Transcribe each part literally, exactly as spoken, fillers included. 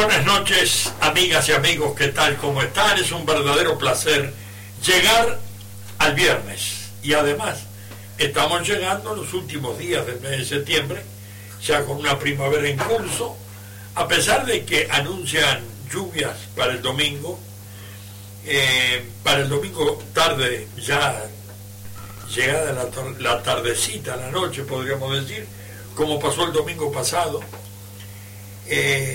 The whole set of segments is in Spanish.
Buenas noches, amigas y amigos, ¿qué tal? ¿Cómo están? Es un verdadero placer llegar al viernes. Y además, estamos llegando a los últimos días del mes de septiembre, ya con una primavera en curso, a pesar de que anuncian lluvias para el domingo, eh, para el domingo tarde, ya llegada la, la tardecita, la noche, podríamos decir, como pasó el domingo pasado. Eh,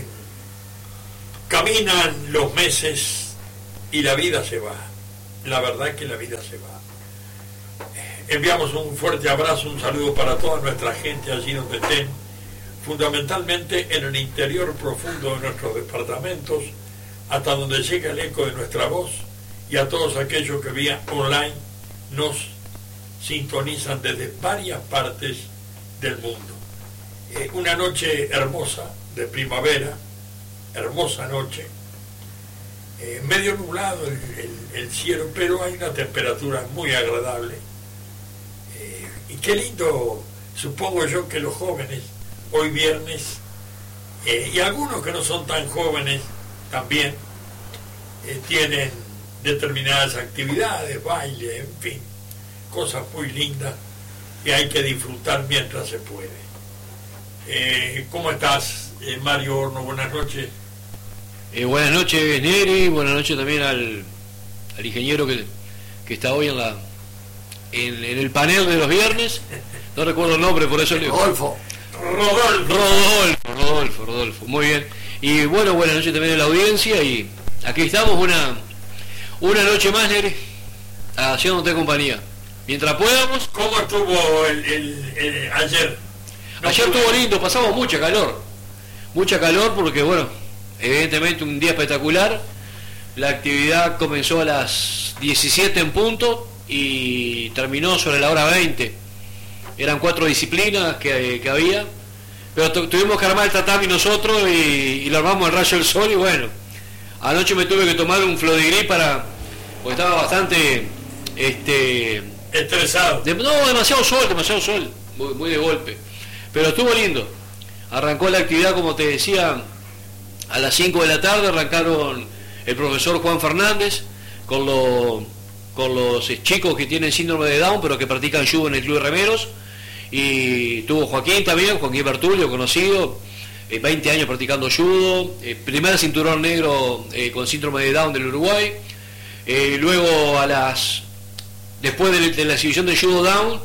caminan los meses y la vida se va. La verdad es que la vida se va. Eh, enviamos un fuerte abrazo, un saludo para toda nuestra gente allí donde estén, fundamentalmente en el interior profundo de nuestros departamentos, hasta donde llega el eco de nuestra voz, y a todos aquellos que vía online nos sintonizan desde varias partes del mundo. Eh, una noche hermosa de primavera, hermosa noche, eh, medio nublado el, el, el cielo, pero hay una temperatura muy agradable. Eh, y qué lindo, supongo yo, que los jóvenes, hoy viernes, eh, y algunos que no son tan jóvenes también, eh, tienen determinadas actividades, baile, en fin, cosas muy lindas que hay que disfrutar mientras se puede. Eh, ¿Cómo estás, eh, Mario Horno? Buenas noches. Eh, buenas noches, Neri. Buenas noches también al, al ingeniero que, que está hoy en la en, en el panel de los viernes. No recuerdo el nombre, por eso le Rodolfo. Rodolfo. Rodolfo, Rodolfo, Rodolfo. Muy bien. Y bueno, buenas noches también a la audiencia. Y aquí estamos, una una noche más, Neri, haciéndote compañía. Mientras podamos. ¿Cómo estuvo el, el, el ayer? No Ayer pude... estuvo lindo, pasamos mucha calor. Mucha calor porque, bueno, evidentemente un día espectacular. La actividad comenzó a las diecisiete en punto y terminó sobre la hora veinte. Eran cuatro disciplinas que, que había, pero tuvimos que armar el tatami nosotros y, y lo armamos al rayo del sol. Y bueno, anoche me tuve que tomar un Flodigrí para, porque estaba bastante este estresado. De, no, demasiado sol, demasiado sol, muy, muy de golpe. Pero estuvo lindo. Arrancó la actividad, como te decía, a las cinco de la tarde. Arrancaron el profesor Juan Fernández con, lo, con los chicos que tienen síndrome de Down, pero que practican judo en el Club de Remeros. Y tuvo Joaquín también, Joaquín Bertulio, conocido, eh, veinte años practicando judo, eh, primer cinturón negro eh, con síndrome de Down del Uruguay. Eh, luego, a las después de, de la exhibición de judo Down,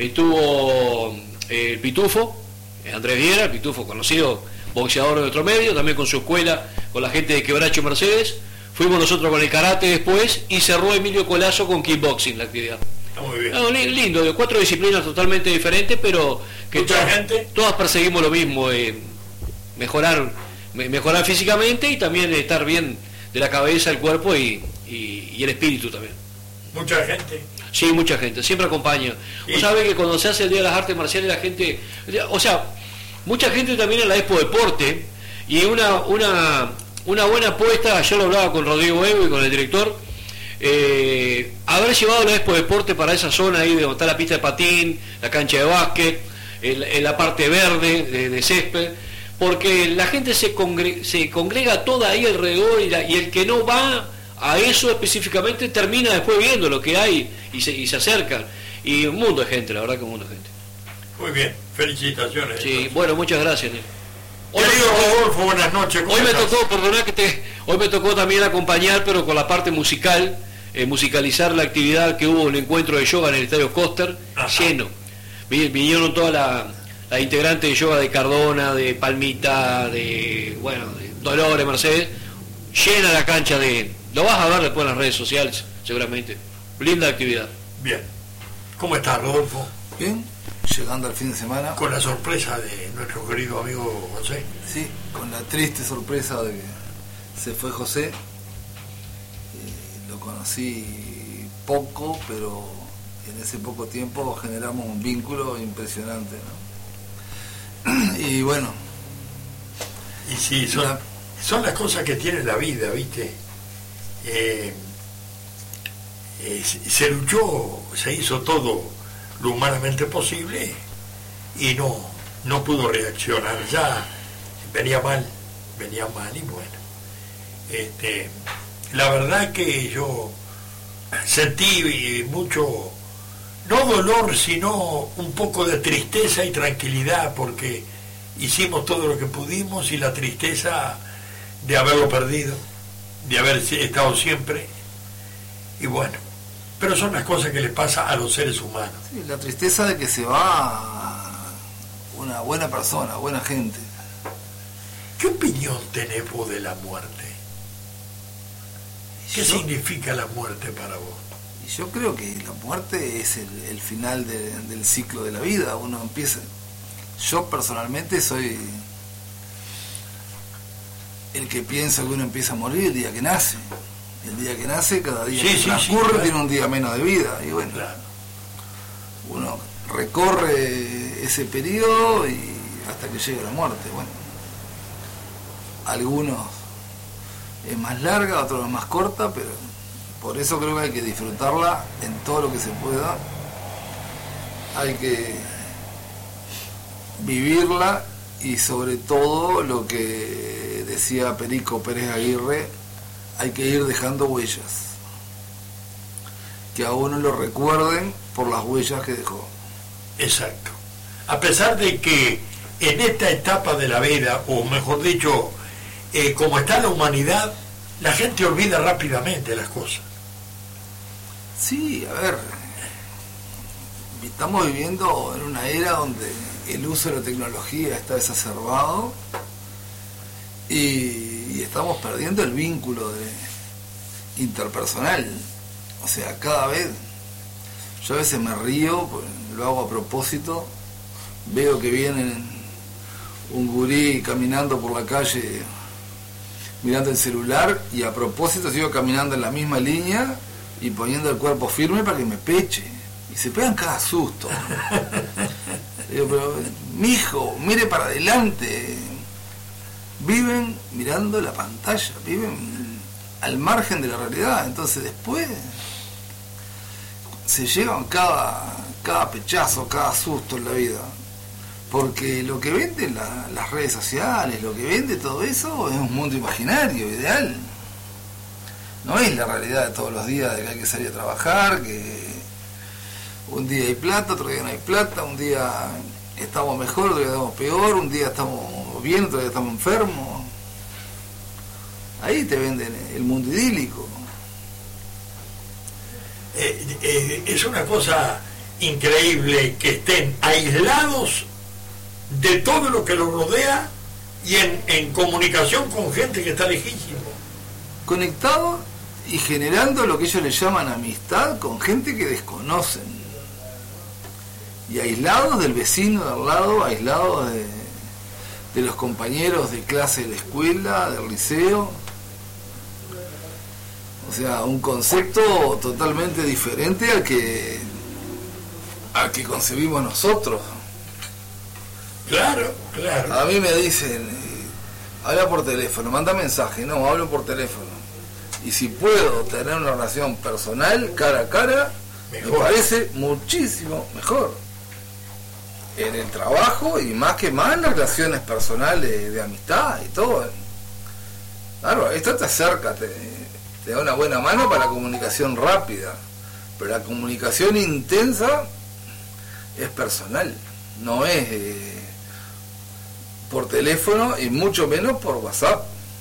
estuvo eh, el Pitufo, Andrés Viera, el Pitufo conocido, boxeador de otro medio, también con su escuela, con la gente de Quebracho Mercedes. Fuimos nosotros con el karate después y cerró Emilio Colazo con kickboxing la actividad. Está muy bien. No, lindo, de cuatro disciplinas totalmente diferentes, pero que mucha todas, gente. Todas perseguimos lo mismo, eh, mejorar, me, mejorar físicamente y también estar bien de la cabeza, el cuerpo y, y, y el espíritu también. Mucha gente. Sí, mucha gente, siempre acompaña. ¿Y? Vos sabés que cuando se hace el Día de las Artes Marciales la gente, o sea, mucha gente también en la Expo Deporte, y una una una buena apuesta, yo lo hablaba con Rodrigo Evo y con el director, eh, haber llevado la Expo Deporte para esa zona ahí donde está la pista de patín, la cancha de básquet, el, el, la parte verde de, de césped, porque la gente se, congre, se congrega toda ahí alrededor y, la, y el que no va a eso específicamente termina después viendo lo que hay y se, y se acercan. Y un mundo de gente, la verdad que un mundo de gente. Muy bien, felicitaciones. Sí, entonces. Bueno, muchas gracias. Hoy, Querido Rodolfo, buenas noches. Hoy me estás? tocó, perdona que te, hoy me tocó también acompañar, pero con la parte musical, eh, musicalizar la actividad que hubo, el encuentro de yoga en el Estadio Coster, Ajá. lleno. Vinieron todas las la integrantes de yoga de Cardona, de Palmita, de, bueno, de Dolores, Mercedes, llena la cancha de... Lo vas a ver después en las redes sociales, seguramente. Linda actividad. Bien. ¿Cómo estás, Rodolfo? Bien, llegando al fin de semana. Con la sorpresa de nuestro querido amigo José. Sí, con la triste sorpresa de que se fue José. Eh, lo conocí poco, pero en ese poco tiempo generamos un vínculo impresionante, ¿no? Y bueno. Y sí, son, la... son las cosas que tiene la vida, ¿viste? Eh, eh, se luchó, se hizo todo lo humanamente posible y no, no pudo reaccionar, ya venía mal, venía mal y bueno. Este, la verdad que yo sentí mucho, no dolor, sino un poco de tristeza y tranquilidad, porque hicimos todo lo que pudimos y la tristeza de haberlo perdido, de haber estado siempre, y bueno, pero son las cosas que les pasa a los seres humanos. Sí, la tristeza de que se va una buena persona, buena gente. ¿Qué opinión tenés vos de la muerte? ¿Qué yo, significa la muerte para vos? Yo creo que la muerte es el, el final de, del ciclo de la vida. Uno empieza. Yo personalmente soy el que piensa que uno empieza a morir el día que nace. El día que nace, cada día sí, que sí, transcurre sí, claro. tiene un día menos de vida. Y bueno, claro. Uno recorre ese periodo y hasta que llega la muerte. Bueno, algunos es más larga, otros es más corta, pero por eso creo que hay que disfrutarla en todo lo que se pueda. Hay que vivirla y sobre todo lo que decía Perico Pérez Aguirre, hay que ir dejando huellas. Que a uno lo recuerden por las huellas que dejó. Exacto. A pesar de que en esta etapa de la vida, o mejor dicho, Eh, como está la humanidad, la gente olvida rápidamente las cosas. Sí, a ver, estamos viviendo en una era donde el uso de la tecnología está exacerbado y, y estamos perdiendo el vínculo de, interpersonal. O sea, cada vez, yo a veces me río, pues, lo hago a propósito, veo que viene un gurí caminando por la calle mirando el celular y a propósito sigo caminando en la misma línea y poniendo el cuerpo firme para que me peche. Y se pegan cada susto. Digo, pero mijo, mire para adelante. Viven mirando la pantalla, viven al margen de la realidad. Entonces después se llevan cada, cada pechazo, cada susto en la vida. Porque lo que venden la, las redes sociales, lo que vende todo eso es un mundo imaginario, ideal. No es la realidad de todos los días, de que hay que salir a trabajar, que un día hay plata, otro día no hay plata, un día estamos mejor, otro día estamos peor, un día estamos bien, otro día estamos enfermos. Ahí te venden el mundo idílico. Eh, eh, es una cosa increíble que estén aislados de todo lo que los rodea y en, en comunicación con gente que está lejísimo. Conectado y generando lo que ellos le llaman amistad con gente que desconocen. Y aislados del vecino de al lado, aislados de, de los compañeros de clase de la escuela, del liceo. O sea, un concepto totalmente diferente al que, al que concebimos nosotros. Claro, claro. A mí me dicen, habla por teléfono, manda mensaje, no, hablo por teléfono. Y si puedo tener una relación personal, cara a cara, mejor. Me parece muchísimo mejor. En el trabajo y más que más en las relaciones personales de amistad y todo. Claro, esto te acerca, te, te da una buena mano para la comunicación rápida. Pero la comunicación intensa es personal, no es... Eh, por teléfono y mucho menos por WhatsApp.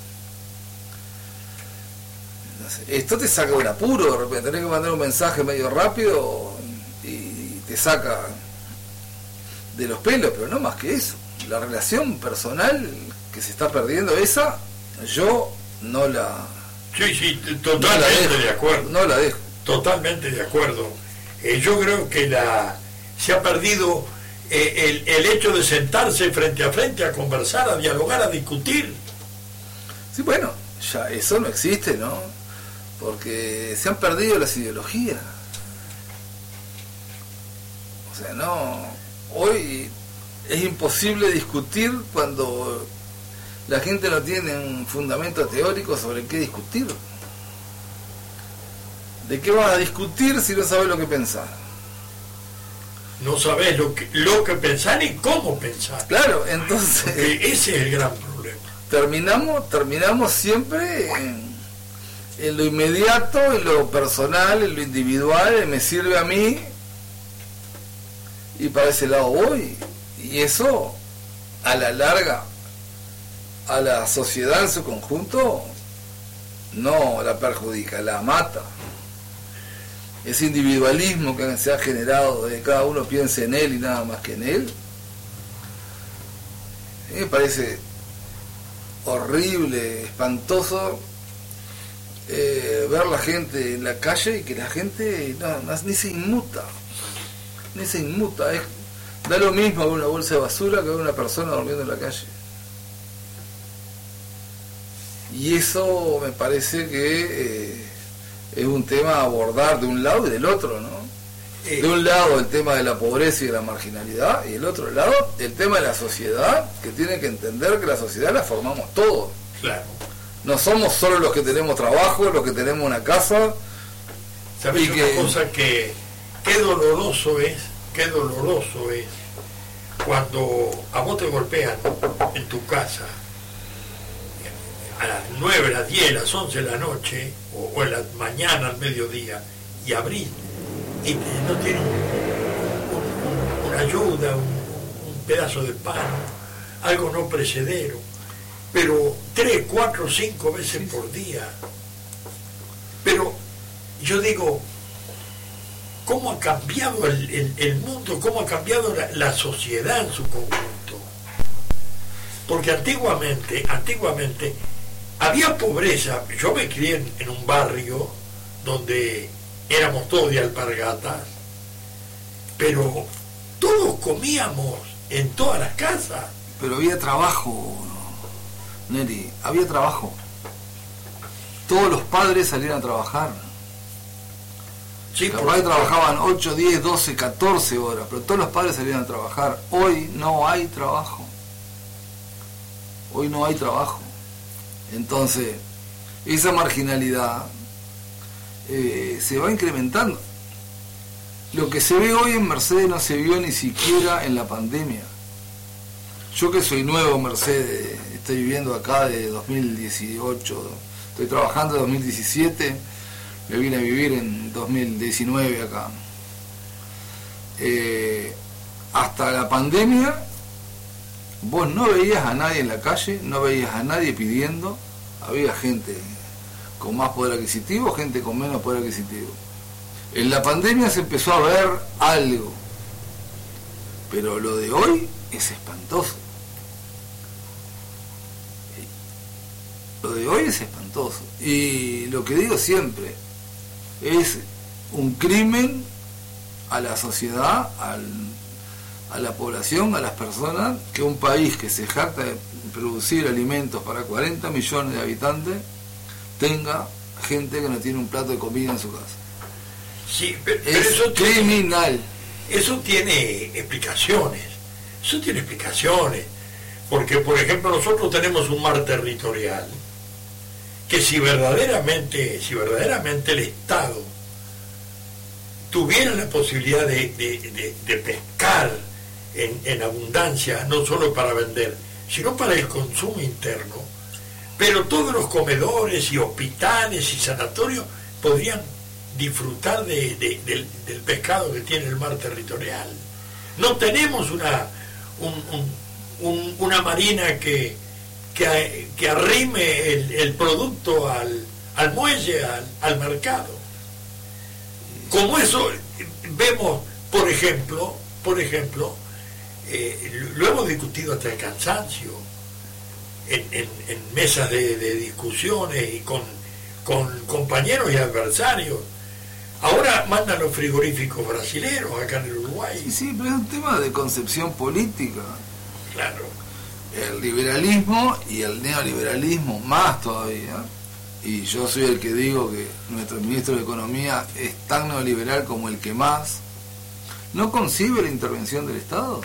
Entonces, esto te saca un apuro, de repente tenés que mandar un mensaje medio rápido y te saca de los pelos, pero no más que eso. La relación personal que se está perdiendo, esa yo no la... Sí, sí, totalmente no de acuerdo. No la dejo. Totalmente de acuerdo. Eh, yo creo que la se ha perdido eh, el, el hecho de sentarse frente a frente a conversar, a dialogar, a discutir. Sí, bueno, ya eso no existe, ¿no? Porque se han perdido las ideologías. O sea, no... Hoy es imposible discutir cuando la gente no tiene un fundamento teórico sobre qué discutir. ¿De qué vas a discutir si no sabes lo que pensar? No sabes lo que, lo que pensar y cómo pensar. Claro, entonces... Porque ese es el gran problema. terminamos, terminamos siempre en, en lo inmediato, en lo personal, en lo individual, en me sirve a mí, y para ese lado voy. Y eso, a la larga, a la sociedad en su conjunto, no la perjudica, la mata. Ese individualismo que se ha generado de que cada uno piense en él y nada más que en él, me parece horrible, espantoso, eh, ver la gente en la calle y que la gente no, no, ni se inmuta, ni se inmuta. Es, da lo mismo ver una bolsa de basura que ver una persona durmiendo en la calle. Y eso me parece que eh, es un tema a abordar de un lado y del otro, ¿no? De un lado el tema de la pobreza y de la marginalidad, y del otro lado el tema de la sociedad, que tiene que entender que la sociedad la formamos todos. Claro. No somos solo los que tenemos trabajo, los que tenemos una casa. ¿Sabes una que... cosa que qué doloroso es, qué doloroso es cuando a vos te golpean en tu casa a las nueve, las diez, las once de la noche, o, o en la mañana, al mediodía, y abrís, y no tienen un, un, una ayuda, un, un pedazo de pan, algo no perecedero, pero tres, cuatro, cinco veces por día. Pero yo digo, ¿cómo ha cambiado el, el, el mundo? ¿Cómo ha cambiado la, la sociedad en su conjunto? Porque antiguamente, antiguamente, había pobreza. Yo me crié en, en un barrio donde éramos todos de alpargatas, pero todos comíamos en todas las casas. Pero había trabajo, Neri, había trabajo. Todos los padres salían a trabajar. Sí, capaz que trabajaban ocho, diez, doce, catorce horas, pero todos los padres salían a trabajar. Hoy no hay trabajo. Hoy no hay trabajo. Entonces, esa marginalidad eh, se va incrementando. Lo que se ve hoy en Mercedes no se vio ni siquiera en la pandemia. Yo que soy nuevo en Mercedes, estoy viviendo acá de dos mil dieciocho, estoy trabajando de dos mil diecisiete, me vine a vivir en dos mil diecinueve acá. Eh, hasta la pandemia, vos no veías a nadie en la calle, no veías a nadie pidiendo, había gente con más poder adquisitivo, gente con menos poder adquisitivo. En la pandemia se empezó a ver algo, pero lo de hoy es espantoso. Lo de hoy es espantoso. Y lo que digo siempre, es un crimen a la sociedad, al, a la población, a las personas, que un país que se jacta de producir alimentos para cuarenta millones de habitantes tenga gente que no tiene un plato de comida en su casa. Sí, pero, pero es eso criminal. Tiene, eso tiene explicaciones. Eso tiene explicaciones. Porque, por ejemplo, nosotros tenemos un mar territorial que si verdaderamente, si verdaderamente el Estado tuviera la posibilidad de, de, de, de pescar en, en abundancia, no solo para vender, sino para el consumo interno, pero todos los comedores y hospitales y sanatorios podrían disfrutar de, de, de, del pescado que tiene el mar territorial. No tenemos una, un, un, un, una marina que Que, que arrime el, el producto al, al muelle, al, al mercado. Como eso vemos, por ejemplo, por ejemplo, eh, lo hemos discutido hasta el cansancio en, en, en mesas de, de discusiones y con, con compañeros y adversarios. Ahora mandan los frigoríficos brasileros acá en el Uruguay. Sí, sí, pero es un tema de concepción política. Claro. El liberalismo y el neoliberalismo más todavía, y yo soy el que digo que nuestro ministro de Economía es tan neoliberal como el que más, no concibe la intervención del Estado.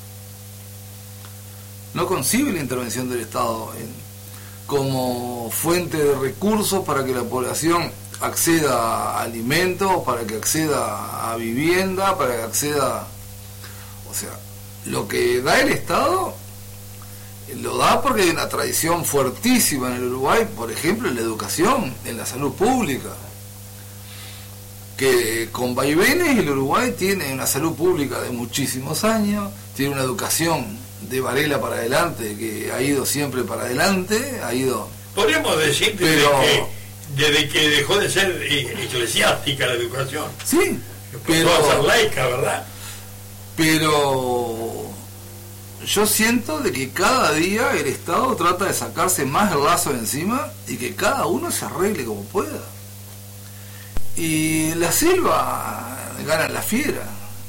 No concibe la intervención del Estado en, como fuente de recursos para que la población acceda a alimentos, para que acceda a vivienda, para que acceda... O sea, lo que da el Estado Lo da porque hay una tradición fuertísima en el Uruguay, por ejemplo, en la educación, en la salud pública. Que con vaivenes el Uruguay tiene una salud pública de muchísimos años, tiene una educación de Varela para adelante, que ha ido siempre para adelante, ha ido... Podríamos decir desde, pero, que, desde que dejó de ser eclesiástica la educación. Sí, pero... Pasó a ser laica, ¿verdad? Pero... yo siento de que cada día el Estado trata de sacarse más el lazo de encima y que cada uno se arregle como pueda. Y la selva gana la fiera.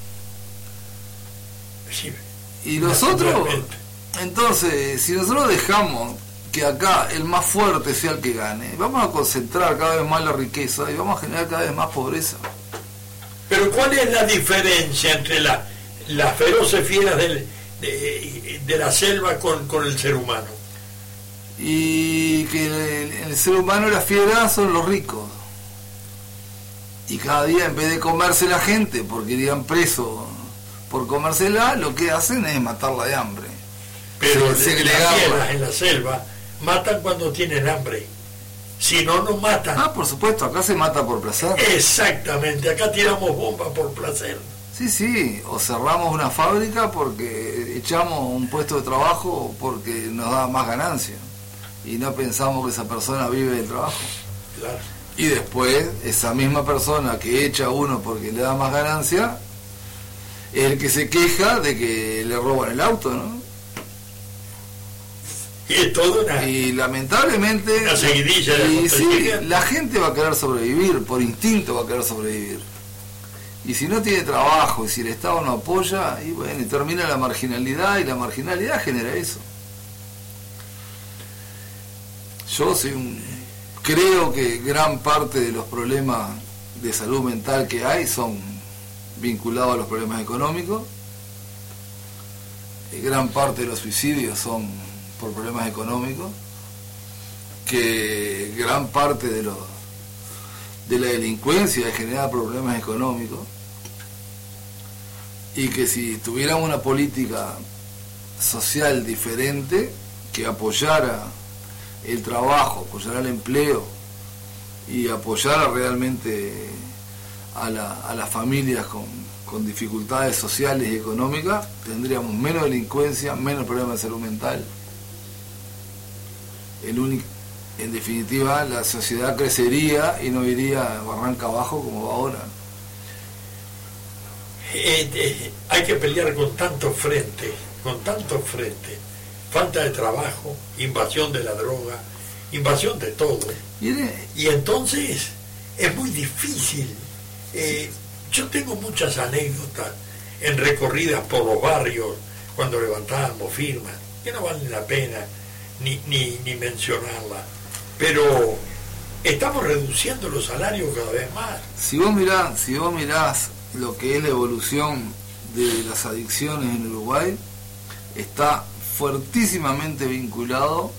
Sí, y nosotros, entonces, si nosotros dejamos que acá el más fuerte sea el que gane, vamos a concentrar cada vez más la riqueza y vamos a generar cada vez más pobreza. Pero ¿cuál es la diferencia entre la, las feroces fieras del, de, de la selva con, con el ser humano? Y que el, el ser humano y la fiera son los ricos. Y cada día, en vez de comerse la gente porque irían presos por comérsela, lo que hacen es matarla de hambre. Pero Se, las fieras en la selva matan cuando tienen hambre. Si no, no matan. Ah, por supuesto, acá se mata por placer. Exactamente, acá tiramos bombas por placer. Sí, sí, o cerramos una fábrica porque echamos un puesto de trabajo porque nos da más ganancia. Y no pensamos que esa persona vive del trabajo. Claro. Y después, esa misma persona que echa a uno porque le da más ganancia, es el que se queja de que le roban el auto, ¿no? Y es todo una... Y lamentablemente... una seguidilla de y sí, la gente va a querer sobrevivir, por instinto va a querer sobrevivir. Y si no tiene trabajo, y si el Estado no apoya, y bueno, y termina la marginalidad, y la marginalidad genera eso. Yo soy un... creo que gran parte de los problemas de salud mental que hay son vinculados a los problemas económicos. Y gran parte de los suicidios son por problemas económicos. Que gran parte de los de la delincuencia es generada por problemas económicos. Y que si tuviéramos una política social diferente que apoyara el trabajo, apoyar al empleo y apoyar realmente a, la, a las familias con, con dificultades sociales y económicas, tendríamos menos delincuencia, menos problemas de salud mental. El único, en definitiva, la sociedad crecería y no iría barranca abajo como va ahora. Eh, eh, hay que pelear con tantos frentes, con tantos frentes. Falta de trabajo, invasión de la droga, invasión de todo. Y entonces es muy difícil. Eh, yo tengo muchas anécdotas en recorridas por los barrios cuando levantábamos firmas, que no valen la pena ni, ni, ni mencionarlas. Pero estamos reduciendo los salarios cada vez más. Si vos mirás, si vos mirás lo que es la evolución de las adicciones en Uruguay, está fuertísimamente vinculado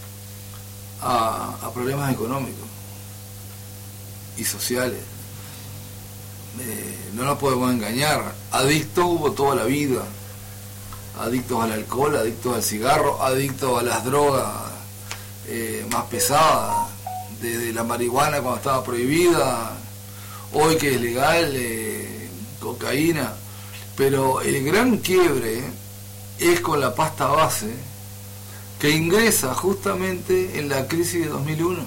a, a problemas económicos y sociales. Eh, no nos podemos engañar, adictos hubo toda la vida, adictos al alcohol, adictos al cigarro, adictos a las drogas eh, más pesadas, desde la marihuana cuando estaba prohibida, hoy que es legal, eh, cocaína, pero el gran quiebre es con la pasta base que ingresa justamente en la crisis de dos mil uno.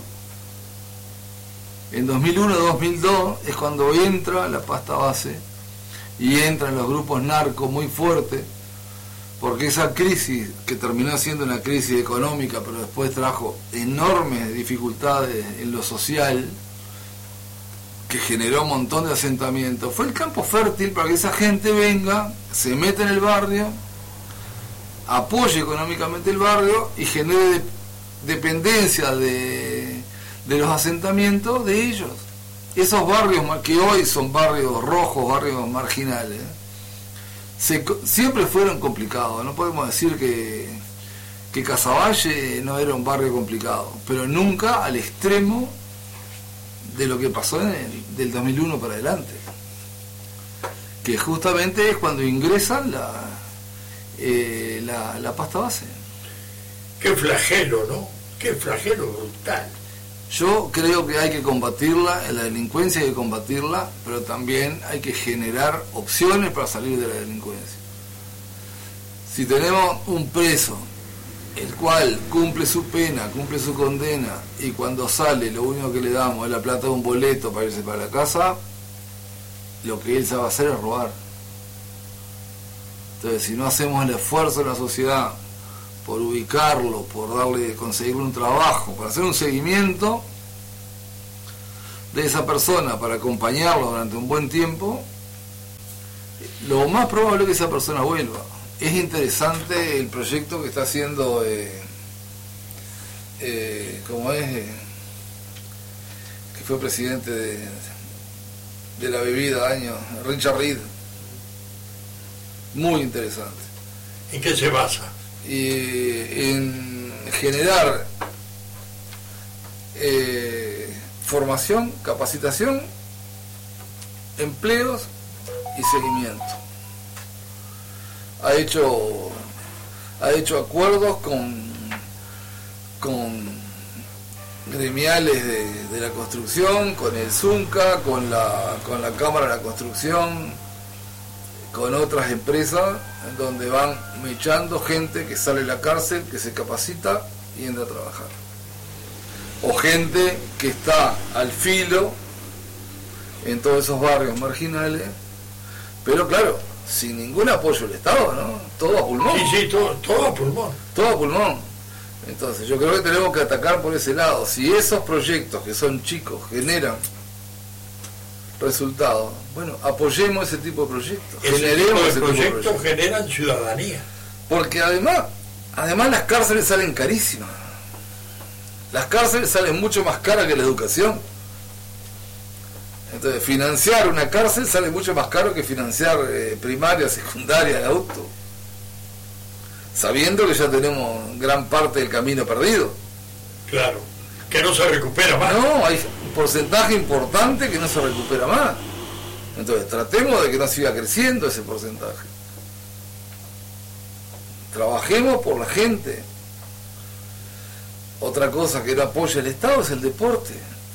En dos mil uno dos mil dos es cuando entra la pasta base y entran los grupos narcos muy fuertes, porque esa crisis, que terminó siendo una crisis económica, pero después trajo enormes dificultades en lo social, que generó un montón de asentamientos, fue el campo fértil para que esa gente venga, se meta en el barrio, apoye económicamente el barrio y genere de, dependencia de, de los asentamientos de ellos. Esos barrios que hoy son barrios rojos, barrios marginales, se, siempre fueron complicados. No podemos decir que, que Casaballe no era un barrio complicado, pero nunca al extremo de lo que pasó en el, del dos mil uno para adelante, que justamente es cuando ingresan la Eh, la, la pasta base. Qué flagelo, ¿no? Qué flagelo brutal. Yo creo que hay que combatirla, en la delincuencia hay que combatirla, pero también hay que generar opciones para salir de la delincuencia. Si tenemos un preso, el cual cumple su pena, cumple su condena, y cuando sale lo único que le damos es la plata de un boleto para irse para la casa, lo que él sabe hacer es robar. Entonces, si no hacemos el esfuerzo en la sociedad por ubicarlo, por darle, conseguirle un trabajo, para hacer un seguimiento de esa persona, para acompañarlo durante un buen tiempo, lo más probable es que esa persona vuelva. Es interesante el proyecto que está haciendo, eh, eh, como es, eh, que fue presidente de, de la bebida años, Richard Reed. Muy interesante. ¿En qué se basa? Y en generar eh, formación, capacitación, empleos y seguimiento. Ha hecho ha hecho acuerdos con con gremiales de, de la construcción, con el ZUNCA, con la con la Cámara de la Construcción, con otras empresas, en donde van mechando gente que sale de la cárcel, que se capacita y entra a trabajar. O gente que está al filo en todos esos barrios marginales, pero claro, sin ningún apoyo del Estado, ¿no? Todo a pulmón. Sí, sí, todo, todo a pulmón. Todo a pulmón. Entonces yo creo que tenemos que atacar por ese lado. Si esos proyectos que son chicos generan resultados, bueno, apoyemos ese tipo de proyectos. Ese generemos tipo de ese tipo de proyectos proyectos. generan ciudadanía. Porque además, además las cárceles salen carísimas. Las cárceles salen mucho más caras que la educación. Entonces, financiar una cárcel sale mucho más caro que financiar eh, primaria, secundaria, de auto. Sabiendo que ya tenemos gran parte del camino perdido. Claro, que no se recupera más. No, hay un porcentaje importante que no se recupera más. Entonces, tratemos de que no siga creciendo ese porcentaje. Trabajemos por la gente. Otra cosa que no apoya el Estado es el deporte.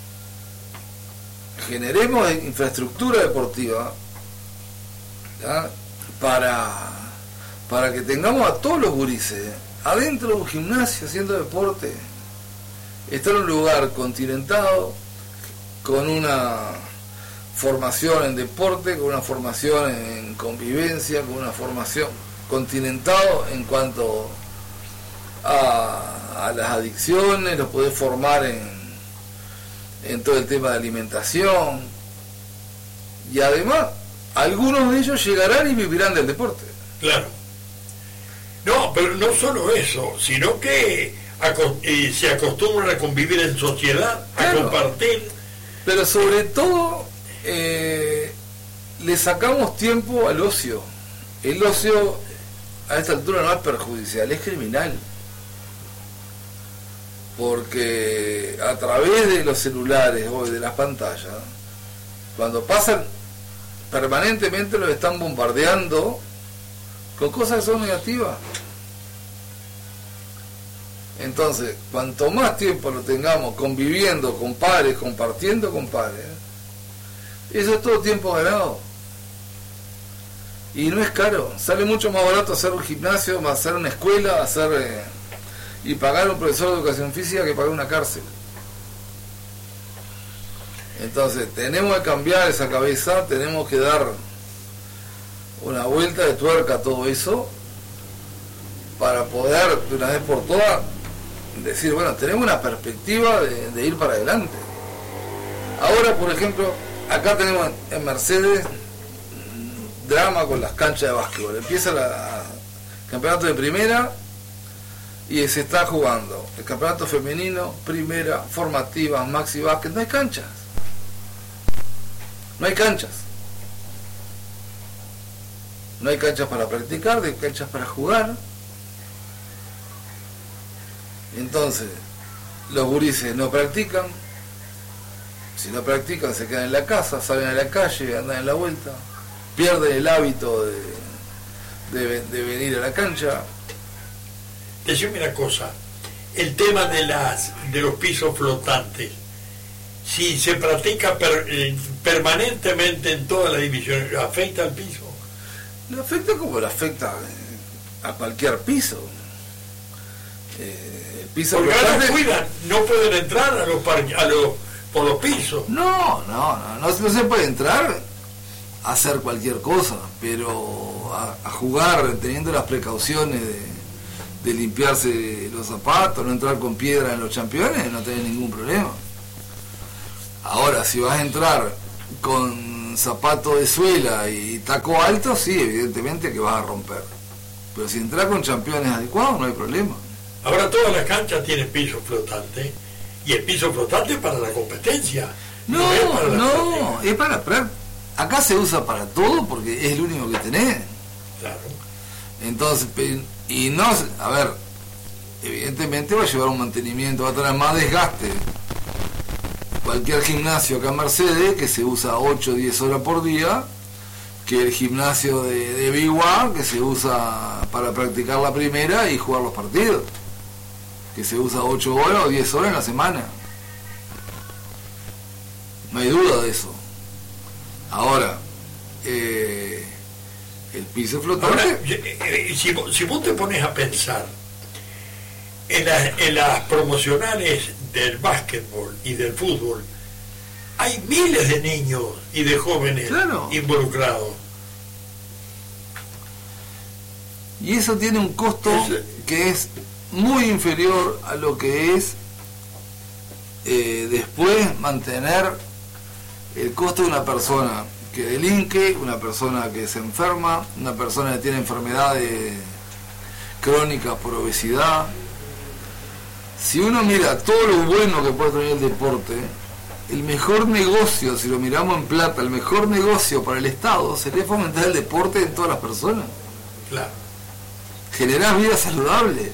Generemos infraestructura deportiva, ¿ya? para para que tengamos a todos los gurises adentro de un gimnasio haciendo deporte, estar en un lugar continentado, con una formación en deporte, con una formación en convivencia, con una formación continentado en cuanto a, a las adicciones, los podés formar en en todo el tema de alimentación, y además algunos de ellos llegarán y vivirán del deporte. Claro. No, pero no solo eso, sino que aco- eh, se acostumbran a convivir en sociedad, a Claro. compartir. Pero sobre todo eh, le sacamos tiempo al ocio. El ocio a esta altura no es perjudicial, es criminal. Porque a través de los celulares o de las pantallas, cuando pasan permanentemente los están bombardeando con cosas que son negativas. Entonces, cuanto más tiempo lo tengamos conviviendo con pares, compartiendo con pares, eso es todo tiempo ganado. Y no es caro, sale mucho más barato hacer un gimnasio, hacer una escuela, hacer... Eh, y pagar un profesor de educación física que pagar una cárcel. Entonces tenemos que cambiar esa cabeza, tenemos que dar una vuelta de tuerca a todo eso para poder de una vez por todas decir, bueno, tenemos una perspectiva de, de ir para adelante. Ahora, por ejemplo, acá tenemos en Mercedes drama con las canchas de básquetbol. Empieza la, el campeonato de primera y se está jugando el campeonato femenino, primera, formativa, maxi básquet. No hay canchas. No hay canchas. No hay canchas para practicar, no hay canchas para jugar. Entonces, los gurises no practican. Si no practican, se quedan en la casa, salen a la calle, andan en la vuelta. Pierden el hábito de, de, de venir a la cancha. Decime una cosa, el tema de las de los pisos flotantes. Si se practica per, eh, permanentemente en todas las divisiones, ¿afecta al piso? Le afecta como le afecta eh, a cualquier piso. Eh, el piso Porque ahora flotante... cuidan, no pueden entrar a los, par, a los por los pisos. No, no, no, no, no se puede entrar a hacer cualquier cosa, pero a, a jugar teniendo las precauciones de, de limpiarse los zapatos, no entrar con piedra en los championes, no tenés ningún problema. Ahora, si vas a entrar con zapato de suela y taco alto, sí, evidentemente que vas a romper. Pero si entras con championes adecuados, no hay problema. Ahora todas las canchas tienen piso flotante, y el piso flotante es para la competencia. No, no, es para la no, práctica. es para práctica. Acá se usa para todo porque es el único que tenés. Claro. Entonces, y no, a ver, evidentemente va a llevar un mantenimiento, va a tener más desgaste. Cualquier gimnasio acá en Mercedes, que se usa ocho o diez horas por día, que el gimnasio de, de Biguá, que se usa para practicar la primera y jugar los partidos, que se usa ocho horas o diez horas en la semana. No hay duda de eso. Ahora, eh, el piso flotante... Ahora, eh, si, si vos te pones a pensar en, la, en las promocionales del básquetbol y del fútbol, hay miles de niños y de jóvenes Claro. involucrados. Y eso tiene un costo Es- que es muy inferior a lo que es eh, después mantener el costo de una persona que delinque, una persona que se enferma, una persona que tiene enfermedades crónicas por obesidad. Si uno mira todo lo bueno que puede tener el deporte, el mejor negocio, si lo miramos en plata, el mejor negocio para el Estado sería fomentar el deporte en todas las personas. Claro. Generar vida saludable.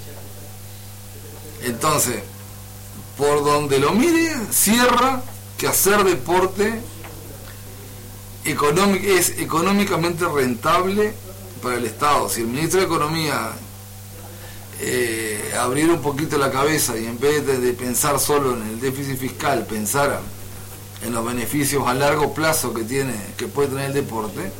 Entonces, por donde lo mire, cierra que hacer deporte económic- es económicamente rentable para el Estado. Si el ministro de Economía eh, abriera un poquito la cabeza y en vez de, de pensar solo en el déficit fiscal, pensara en los beneficios a largo plazo que tiene, que puede tener el deporte,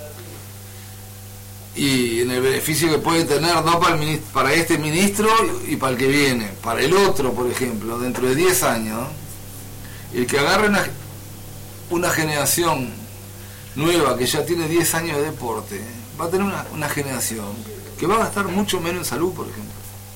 y en el beneficio que puede tener no para, el ministro, para este ministro y para el que viene, para el otro, por ejemplo, dentro de diez años, el que agarre una, una generación nueva que ya tiene diez años de deporte, va a tener una, una generación que va a gastar mucho menos en salud, por ejemplo.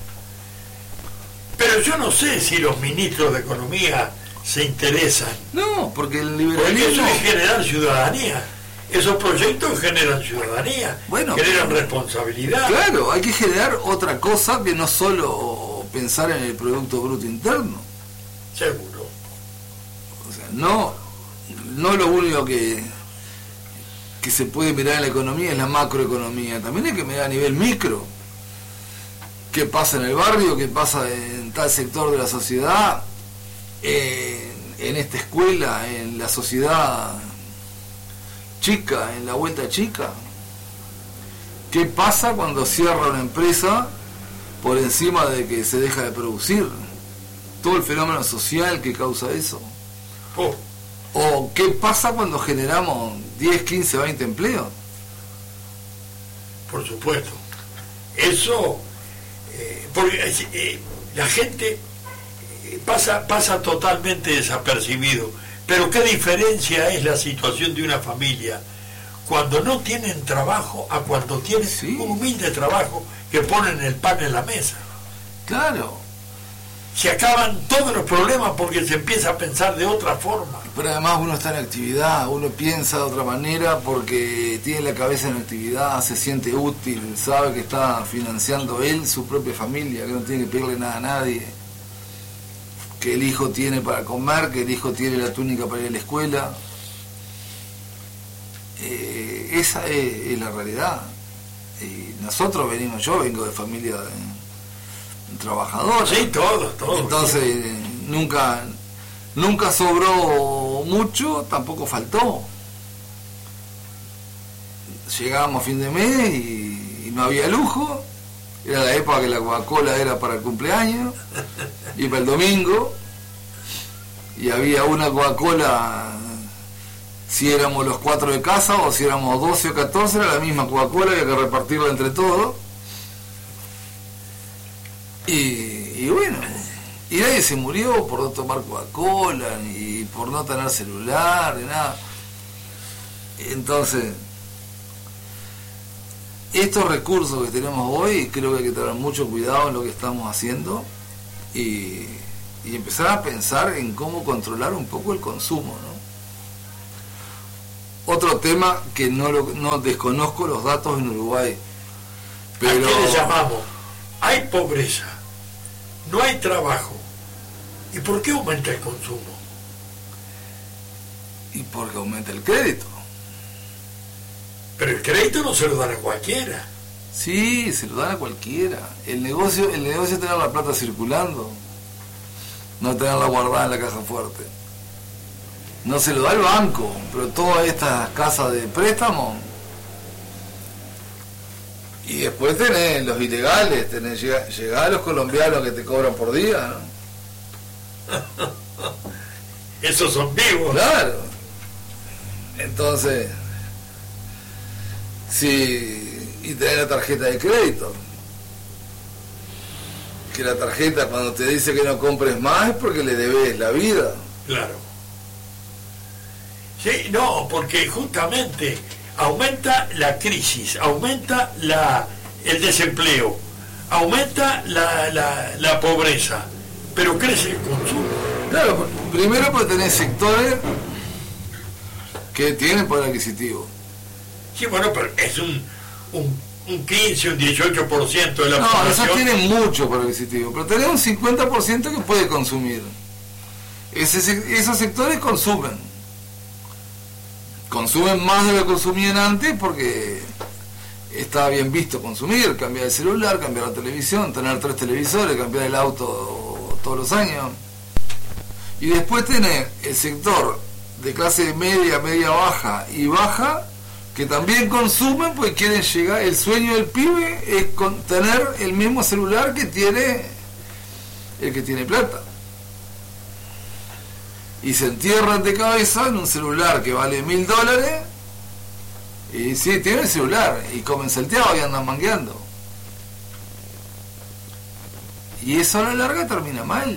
Pero yo no sé si los ministros de Economía se interesan. No, porque el Porque liberalismo... eso es generar ciudadanía. Esos proyectos generan ciudadanía, Bueno, generan pero- responsabilidad. Claro, hay que generar otra cosa que no solo pensar en el Producto Bruto Interno. Seguro. O sea, no, no lo único que, que se puede mirar en la economía es la macroeconomía, también hay que mirar a nivel micro. ¿Qué pasa en el barrio? ¿Qué pasa en tal sector de la sociedad? En, en esta escuela, en la sociedad chica, en la vuelta chica. ¿Qué pasa cuando cierra una empresa por encima de que se deja de producir? Todo el fenómeno social que causa eso. Oh, ¿O qué pasa cuando generamos diez, quince, veinte empleos? por supuesto. Eso, eh, porque eh, la gente eh, pasa, pasa totalmente desapercibido. Pero qué diferencia es la situación de una familia cuando no tienen trabajo a cuando tienen Sí. un humilde trabajo que ponen el pan en la mesa. Claro, Se acaban todos los problemas porque se empieza a pensar de otra forma. pero además uno está en actividad, uno piensa de otra manera porque tiene la cabeza en actividad, se siente útil, sabe que está financiando él, su propia familia, que no tiene que pedirle nada a nadie, que el hijo tiene para comer, que el hijo tiene la túnica para ir a la escuela. Eh, esa es, es la realidad. Y nosotros venimos, yo vengo de familia de, trabajadora. Sí, todos, todos. Entonces eh, nunca nunca sobró mucho, tampoco faltó. Llegábamos a fin de mes y, y no había lujo, era la época que la Coca-Cola era para el cumpleaños y para el domingo, y había una Coca-Cola, si éramos los cuatro de casa o si éramos doce o catorce, era la misma Coca-Cola, había que repartirla entre todos. Y, y bueno, y nadie se murió por no tomar Coca-Cola, ni por no tener celular, ni nada. Entonces, estos recursos que tenemos hoy, creo que hay que tener mucho cuidado en lo que estamos haciendo y, y empezar a pensar en cómo controlar un poco el consumo, ¿no? Otro tema que no, lo, no desconozco los datos en Uruguay, pero... ¿A qué le llamamos? Hay pobreza, no hay trabajo. ¿Y por qué aumenta el consumo? Y porque aumenta el crédito. Pero el crédito no se lo dan a cualquiera. Sí, se lo dan a cualquiera. El negocio, el negocio es tener la plata circulando, no tenerla guardada en la caja fuerte. No se lo da el banco, pero todas estas casas de préstamo. Y después tenés los ilegales, tenés llega, llegá a los colombianos que te cobran por día, ¿no? Esos son vivos. Claro. Entonces, sí, y tenés la tarjeta de crédito. Que la tarjeta cuando te dice que no compres más es porque le debes la vida. Claro. Sí, no, porque justamente aumenta la crisis, aumenta la, el desempleo, aumenta la, la, la pobreza, pero crece el consumo. Claro, primero porque tenés sectores que tienen poder adquisitivo. Sí, bueno, pero es un, un, un quince, un dieciocho por ciento de la no, población. No, esos tienen mucho poder adquisitivo, pero tenés un cincuenta por ciento que puede consumir. Ese, esos sectores consumen. Consumen más de lo que consumían antes porque estaba bien visto consumir, cambiar el celular, cambiar la televisión, tener tres televisores, cambiar el auto todos los años. Y después tener el sector de clase media, media baja y baja, que también consumen porque quieren llegar, el sueño del pibe es con, tener el mismo celular que tiene el que tiene plata. Y se entierran de cabeza en un celular que vale mil dólares, y sí, tienen el celular, y comen salteado y andan mangueando. Y eso a la larga termina mal.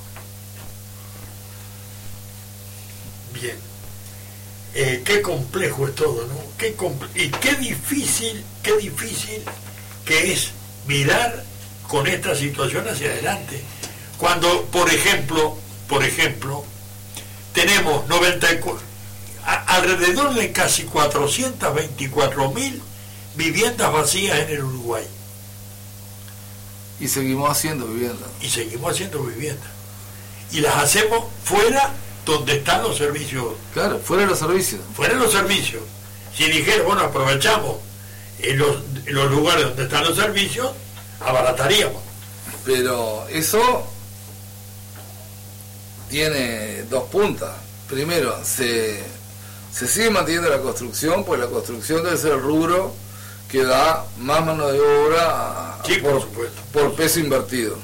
Bien. Eh, qué complejo es todo, ¿no? Qué comple- y qué difícil, qué difícil que es mirar con esta situación hacia adelante. Cuando, por ejemplo, por ejemplo, tenemos noventa y cuatro, a, alrededor de casi cuatrocientas veinticuatro mil viviendas vacías en el Uruguay. Y seguimos haciendo viviendas. Y seguimos haciendo viviendas. Y las hacemos fuera donde están los servicios. Claro, fuera de los servicios. Fuera de los servicios. Si dijera, bueno, aprovechamos en los, en los lugares donde están los servicios, abarataríamos. Pero eso tiene dos puntas. Primero, se, se sigue manteniendo la construcción, porque la construcción debe ser el rubro que da más mano de obra sí, por, por supuesto. por peso invertido.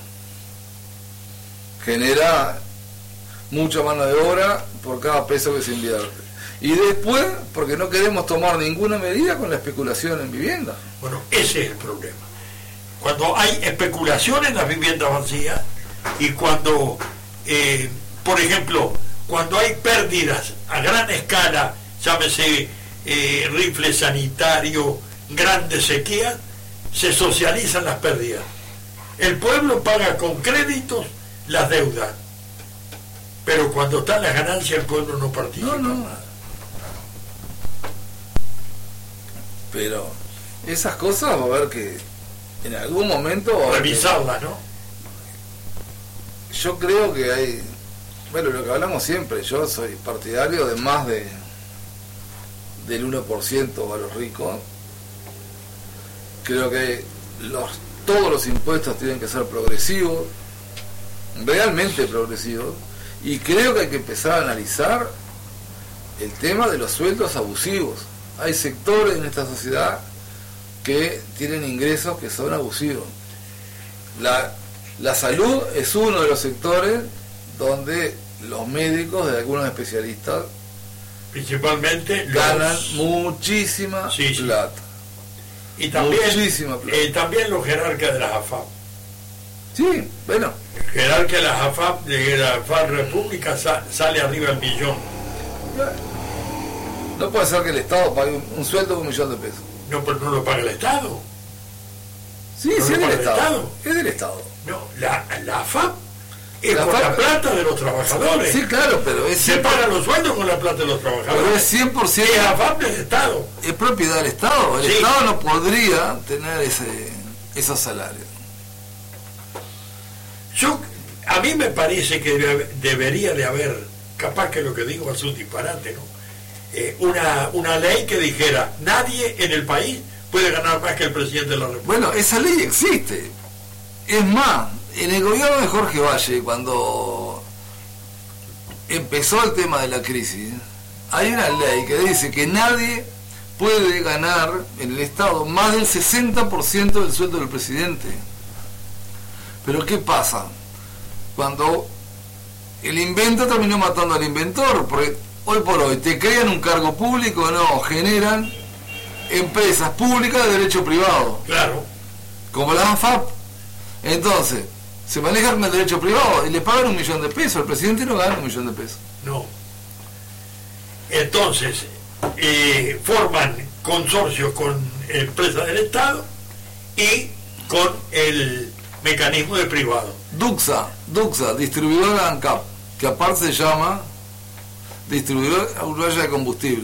Genera mucha mano de obra por cada peso que se invierte. Y después, porque no queremos tomar ninguna medida con la especulación en vivienda. Bueno, ese es el problema. Cuando hay especulación en las viviendas vacías y cuando, eh, por ejemplo, cuando hay pérdidas a gran escala, llámese eh, rifle sanitario, grandes sequías, se socializan las pérdidas. El pueblo paga con créditos las deudas, pero cuando están las ganancias el pueblo no participa. No, no. Pero esas cosas va a haber que en algún momento va a haber revisarlas, que... ¿no? Yo creo que hay, bueno, lo que hablamos siempre, yo soy partidario de más de del uno por ciento a los ricos. Creo que los todos los impuestos tienen que ser progresivos, realmente progresivos, y creo que hay que empezar a analizar el tema de los sueldos abusivos. Hay sectores en esta sociedad que tienen ingresos que son abusivos. La, la salud es uno de los sectores donde los médicos de algunos especialistas principalmente ganan los... muchísima sí, sí. plata. Y también, muchísima plata. Eh, también los jerarcas de las A F A P. Sí, bueno. El jerarca de las A F A P, de la A F A P República, sa, sale arriba del millón. No puede ser que el Estado pague un, un sueldo de un millón de pesos. No, pero no lo paga el Estado. Sí, ¿No sí, es lo del paga el Estado. Estado? Es del Estado. No, la, la A F A P es La por A F A la P plata de los trabajadores. Sí, claro, pero es Se pagan los sueldos con la plata de los trabajadores. Pero es cien por ciento. Y la A F A P del Estado. Es propiedad del Estado. El Sí. Estado no podría tener ese esos salarios. Yo, a mí me parece que debe- debería de haber, capaz que lo que digo es un disparate, ¿no? Eh, una, una ley que dijera, nadie en el país puede ganar más que el presidente de la República. Bueno, esa ley existe. Es más, en el gobierno de Jorge Valle, cuando empezó el tema de la crisis, hay una ley que dice que nadie puede ganar en el Estado más del sesenta por ciento del sueldo del presidente. Pero ¿qué pasa? Cuando el invento terminó matando al inventor, porque hoy por hoy te crean un cargo público, no, generan empresas públicas de derecho privado, Claro. como la A F A P. Entonces, se manejan con el derecho privado y le pagan un millón de pesos, el presidente no gana un millón de pesos. No. Entonces, eh, forman consorcios con empresas del Estado y con el mecanismo de privado. Duxa, Duxa, distribuidora ANCAP, que aparte se llama Distribuidora Uruguaya de Combustible.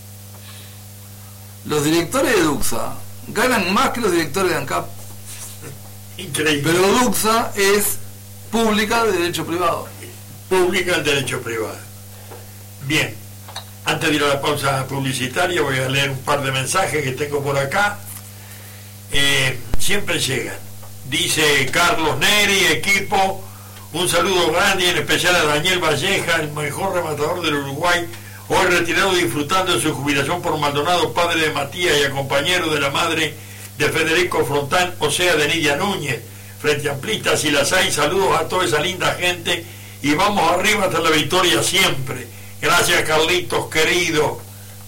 Los directores de Duxa ganan más que los directores de ANCAP, Increíble. pero Duxa es pública de derecho privado. Pública el derecho privado. Bien. Antes de ir a la pausa publicitaria voy a leer un par de mensajes que tengo por acá. Eh, siempre llegan. Dice Carlos Neri, equipo, un saludo grande y en especial a Daniel Valleja, el mejor rematador del Uruguay, hoy retirado disfrutando de su jubilación por Maldonado, padre de Matías y acompañero de la madre de Federico Frontán, o sea, de Nidia Núñez. Frente Amplistas y las hay, saludos a toda esa linda gente y vamos arriba hasta la victoria siempre. Gracias, Carlitos, querido.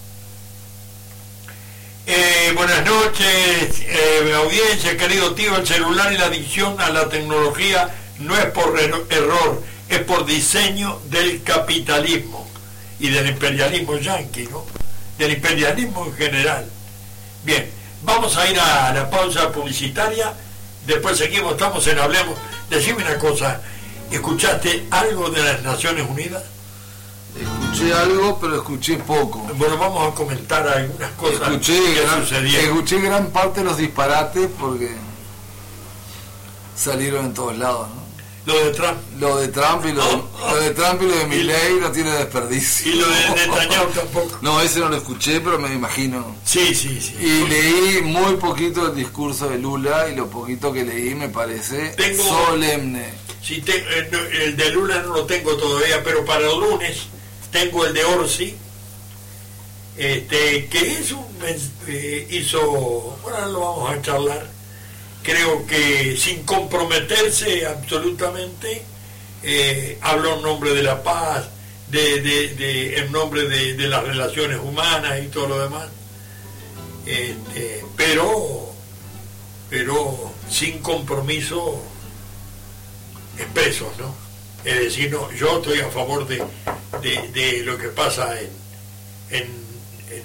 Eh, buenas noches, eh, audiencia, querido tío. El celular y la adicción a la tecnología no es por er- error, es por diseño del capitalismo y del imperialismo yanqui, ¿no? Del imperialismo en general. Bien, vamos a ir a la pausa publicitaria, después seguimos, estamos en Hablemos. Decime una cosa, ¿escuchaste algo de las Naciones Unidas? Escuché algo, pero escuché poco. Bueno, vamos a comentar algunas cosas Escuché que gran, sucedieron. escuché gran parte de los disparates porque salieron en todos lados, ¿no? Lo de Trump Lo de Trump y lo, Oh, oh. lo de Trump y lo de Y- Milei no tiene desperdicio. y lo de Netanyahu tampoco. No, ese no lo escuché, pero me imagino. Sí, sí, sí. Y leí muy poquito el discurso de Lula y lo poquito que leí me parece Tengo- solemne. Sí, te- eh, no, el de Lula no lo tengo todavía, pero para el lunes tengo el de Orsi, este, que es un, eh, hizo, bueno, ahora lo vamos a charlar, creo que sin comprometerse absolutamente, eh, habló en nombre de la paz, de, de, de- en nombre de, de las relaciones humanas y todo lo demás, este, pero, pero sin compromiso expresos, ¿no? Es decir, no, yo estoy a favor de, de, de lo que pasa en, en, en,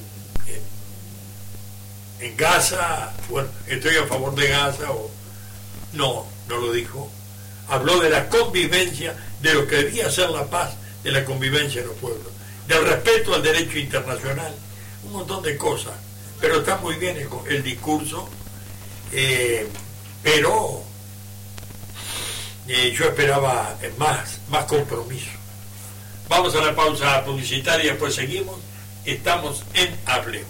en, en Gaza, bueno, estoy a favor de Gaza, o no, no lo dijo. Habló de la convivencia, de lo que debía ser la paz, de la convivencia en los pueblos, del respeto al derecho internacional, un montón de cosas, pero está muy bien el, el discurso, eh, pero Eh, yo esperaba eh, más, más compromiso. Vamos a la pausa publicitaria y después seguimos. Estamos en Hablemos.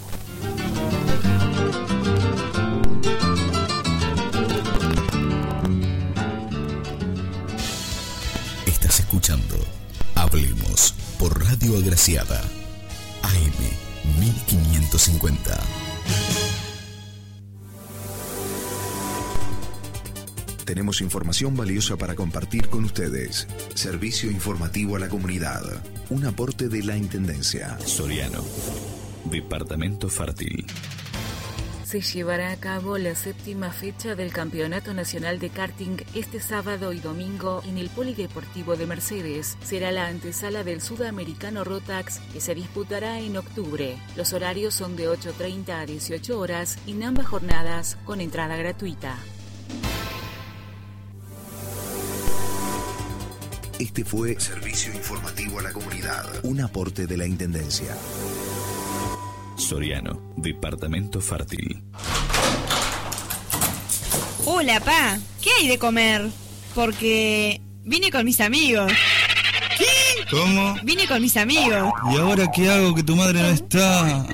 Estás escuchando Hablemos por Radio Agraciada, A M mil quinientos cincuenta. tenemos información valiosa para compartir con ustedes. Servicio informativo a la comunidad. Un aporte de la Intendencia. Soriano. Departamento Fértil. Se llevará a cabo la séptima fecha del Campeonato Nacional de Karting este sábado y domingo en el Polideportivo de Mercedes. Será la antesala del Sudamericano Rotax que se disputará en octubre. Los horarios son de ocho treinta a dieciocho horas en ambas jornadas con entrada gratuita. Este fue Servicio Informativo a la Comunidad. Un aporte de la Intendencia. Soriano, Departamento Fértil. Hola, pa. ¿Qué hay de comer? Porque vine con mis amigos. ¿Qué? ¿Cómo? Vine con mis amigos. ¿Y ahora qué hago que tu madre no está?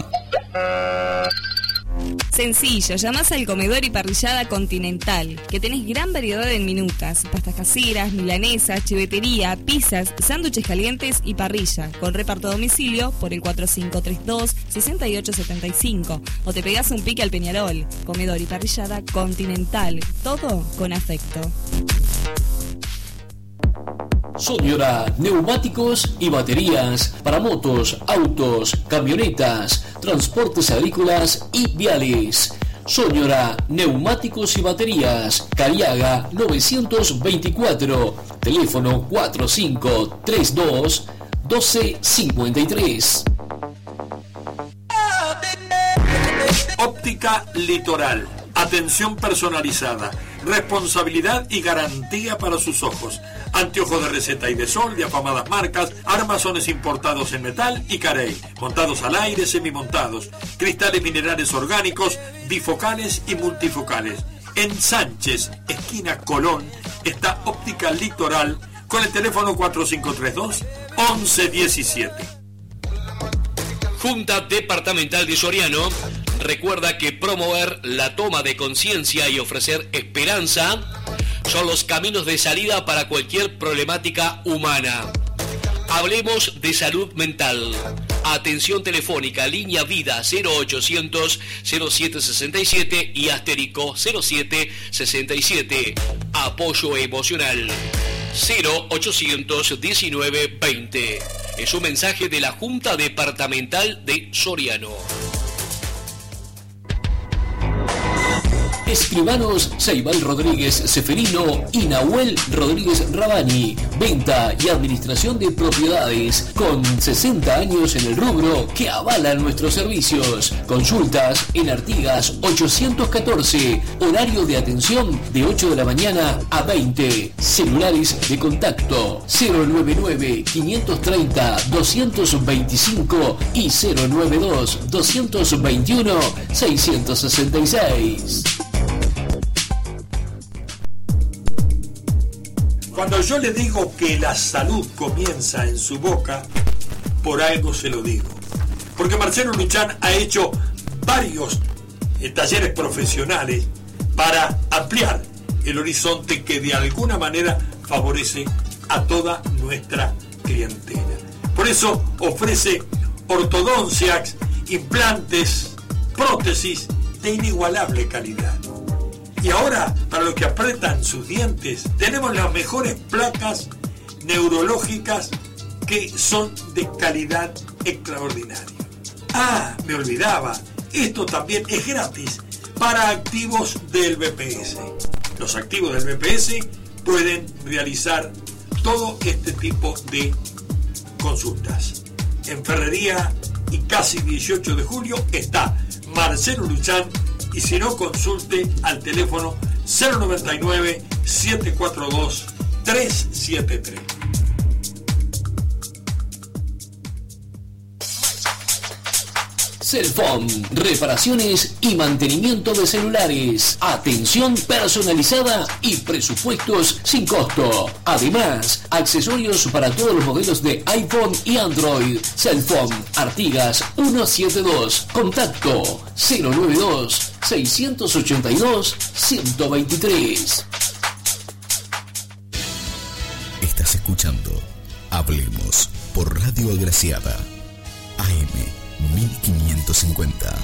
Sencillo, llamás al comedor y parrillada Continental, que tenés gran variedad en minutas, pastas caseras, milanesas, chivetería, pizzas, sándwiches calientes y parrilla, con reparto a domicilio por el cuatro cinco tres dos, seis ocho siete cinco, o te pegás un pique al Peñarol. Comedor y parrillada Continental, todo con afecto. Soñora, neumáticos y baterías para motos, autos, camionetas, transportes agrícolas y viales. Soñora, neumáticos y baterías, Cariaga novecientos veinticuatro, teléfono cuatro cinco tres dos, doce cincuenta y tres. Óptica Litoral. Atención personalizada, responsabilidad y garantía para sus ojos. Anteojos de receta y de sol de afamadas marcas, armazones importados en metal y carey, montados al aire, semimontados, cristales minerales orgánicos, bifocales y multifocales. En Sánchez, esquina Colón, está Óptica Litoral con el teléfono cuatro cinco tres dos, once diecisiete. Junta Departamental de Soriano recuerda que promover la toma de conciencia y ofrecer esperanza son los caminos de salida para cualquier problemática humana. Hablemos de salud mental. Atención telefónica, línea vida cero ochocientos, cero siete sesenta y siete y asterisco cero siete sesenta y siete. Apoyo emocional cero ochocientos diecinueve veinte. Es un mensaje de la Junta Departamental de Soriano. Escribanos Ceibal Rodríguez Seferino y Nahuel Rodríguez Rabani. Venta y administración de propiedades con sesenta años en el rubro que avalan nuestros servicios. Consultas en Artigas ochocientos catorce. Horario de atención de ocho de la mañana a veinte. Celulares de contacto cero noventa y nueve, quinientos treinta, doscientos veinticinco y cero noventa y dos, doscientos veintiuno, seiscientos sesenta y seis. Cuando yo le digo que la salud comienza en su boca, por algo se lo digo. Porque Marcelo Luchán ha hecho varios eh, talleres profesionales para ampliar el horizonte que de alguna manera favorece a toda nuestra clientela. Por eso ofrece ortodoncias, implantes, prótesis de inigualable calidad. Y ahora, para los que apretan sus dientes, tenemos las mejores placas neurológicas que son de calidad extraordinaria. Ah, me olvidaba, esto también es gratis para activos del B P S. Los activos del B P S pueden realizar todo este tipo de consultas. En Ferrería y casi dieciocho de julio está Marcelo Luchán. Y si no, consulte al teléfono cero noventa y nueve, setecientos cuarenta y dos, trescientos setenta y tres. Cellphone, reparaciones y mantenimiento de celulares, atención personalizada y presupuestos sin costo. Además, accesorios para todos los modelos de iPhone y Android. Cellphone, Artigas ciento setenta y dos, contacto cero noventa y dos, seiscientos ochenta y dos, ciento veintitrés. Estás escuchando Hablemos por Radio Agraciada, A M mil quinientos cincuenta.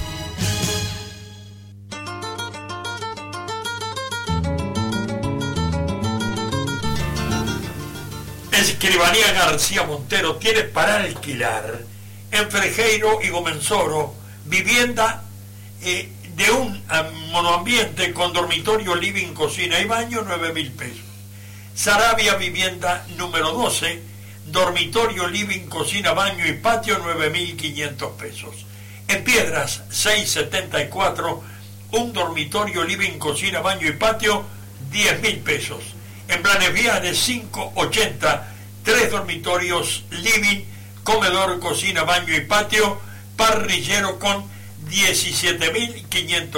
Escribanía García Montero tiene para alquilar en Frejeiro y Gomenzoro vivienda eh, de un um, monoambiente con dormitorio, living, cocina y baño, nueve mil pesos. Sarabia vivienda número doce, dormitorio, living, cocina, baño y patio, nueve mil quinientos pesos. En Piedras, seiscientos setenta y cuatro, un dormitorio, living, cocina, baño y patio, diez mil pesos. En Blanes Viales, quinientos ochenta, tres dormitorios, living, comedor, cocina, baño y patio, parrillero con diecisiete mil quinientos